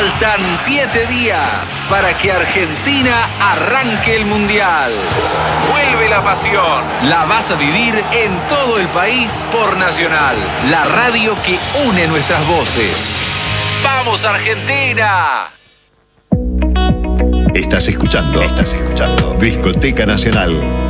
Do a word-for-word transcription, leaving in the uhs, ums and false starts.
Faltan siete días para que Argentina arranque el Mundial. Vuelve la pasión. La vas a vivir en todo el país por Nacional, la radio que une nuestras voces. ¡Vamos, Argentina! Estás escuchando, estás escuchando Discoteca Nacional.